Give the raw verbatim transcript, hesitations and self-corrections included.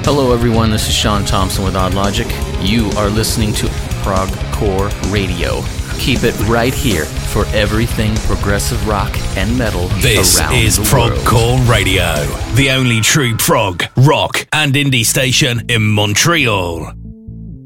Hello everyone, this is Sean Thompson with Odd Logic. You are listening to Prog Core Radio. Keep it right here for everything progressive rock and metal this around is the Prog world. Core Radio, the only true prog, rock and indie station in Montreal.